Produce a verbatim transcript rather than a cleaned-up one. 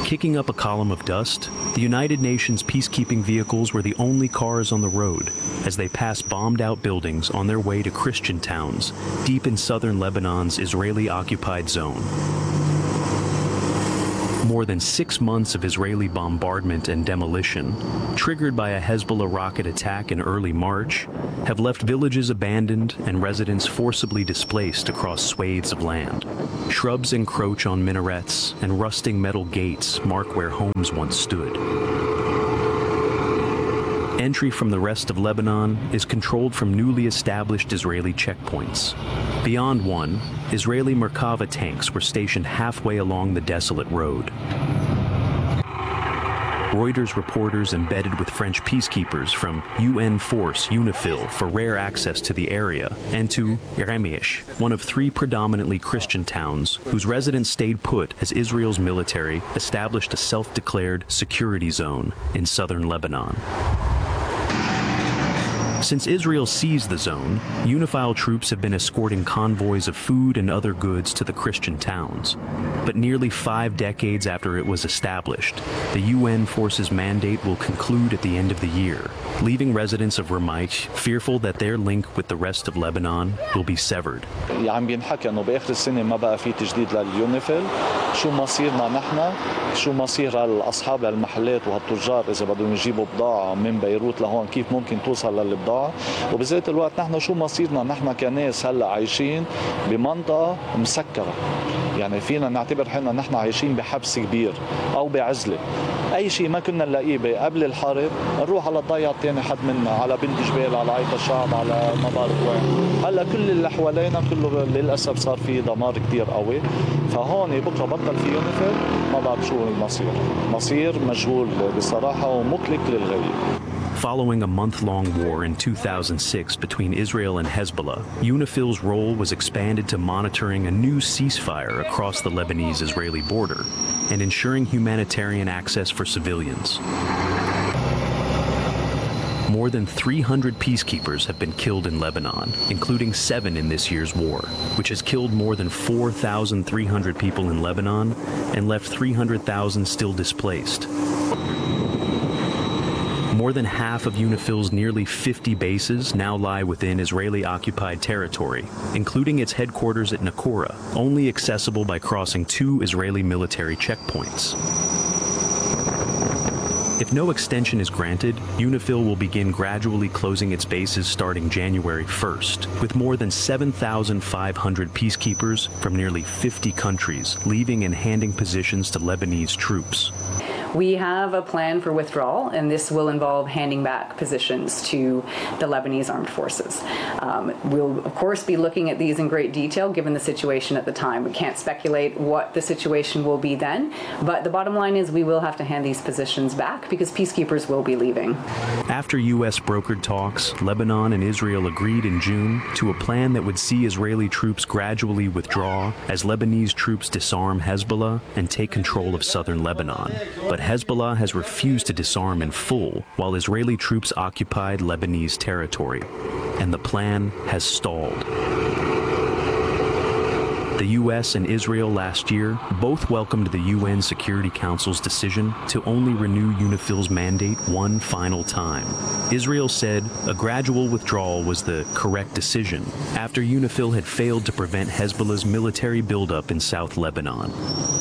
Kicking up a column of dust, the United Nations peacekeeping vehicles were the only cars on the road as they passed bombed-out buildings on their way to Christian towns deep in southern Lebanon's Israeli-occupied zone. More than six months of Israeli bombardment and demolition, triggered by a Hezbollah rocket attack in early March, have left villages abandoned and residents forcibly displaced across swathes of land. Shrubs encroach on minarets, and rusting metal gates mark where homes once stood. Entry from the rest of Lebanon is controlled from newly established Israeli checkpoints. Beyond one, Israeli Merkava tanks were stationed halfway along the desolate road. Reuters reporters embedded with French peacekeepers from U N force UNIFIL for rare access to the area and to Eremish, one of three predominantly Christian towns whose residents stayed put as Israel's military established a self-declared security zone in southern Lebanon. Since Israel seized the zone, UNIFIL troops have been escorting convoys of food and other goods to the Christian towns. But nearly five decades after it was established, the U N force's mandate will conclude at the end of the year, leaving residents of Ramaich fearful that their link with the rest of Lebanon will be severed. عم بينحكى انه باخر السنه ما بقى في تجديد لليونيفيل، شو مصيرنا نحن؟ شو مصير هالاصحاب هالمحلات وهالتجار اذا بدهم يجيبوا بضاعه من بيروت لهون، كيف ممكن توصل للبضاعه؟ وبذات الوقت نحن شو مصيرنا نحن كناس هلا عايشين بمنطقه مسكره، يعني فينا نعتبر حالنا نحن عايشين بحبس كبير او بعزله. اي شيء ما كنا نلاقيه قبل الحرب نروح على الضيعه الثاني حد منا، على بنت جبال، على عيط الشعب، على ما بعرف وين. هلا كل اللي حوالينا كله للاسف صار فيه دمار كثير قوي، فهون بكره بطل في يونيفيل ما بعرف شو المصير. مصير مجهول بصراحه ومقلق للغايه. Following a month-long war in two thousand six between Israel and Hezbollah, UNIFIL's role was expanded to monitoring a new ceasefire across the Lebanese-Israeli border and ensuring humanitarian access for civilians. More than three hundred peacekeepers have been killed in Lebanon, including seven in this year's war, which has killed more than four thousand three hundred people in Lebanon and left three hundred thousand still displaced. More than half of UNIFIL's nearly fifty bases now lie within Israeli-occupied territory, including its headquarters at Nakora, only accessible by crossing two Israeli military checkpoints. If no extension is granted, UNIFIL will begin gradually closing its bases starting January first, with more than seven thousand five hundred peacekeepers from nearly fifty countries leaving and handing positions to Lebanese troops. We have a plan for withdrawal, and this will involve handing back positions to the Lebanese armed forces. Um, we'll, of course, be looking at these in great detail given the situation at the time. We can't speculate what the situation will be then, but the bottom line is we will have to hand these positions back because peacekeepers will be leaving. After U S brokered talks, Lebanon and Israel agreed in June to a plan that would see Israeli troops gradually withdraw as Lebanese troops disarm Hezbollah and take control of southern Lebanon. But Hezbollah has refused to disarm in full while Israeli troops occupied Lebanese territory, and the plan has stalled. The U S and Israel last year both welcomed the U N Security Council's decision to only renew UNIFIL's mandate one final time. Israel said a gradual withdrawal was the correct decision after UNIFIL had failed to prevent Hezbollah's military buildup in South Lebanon.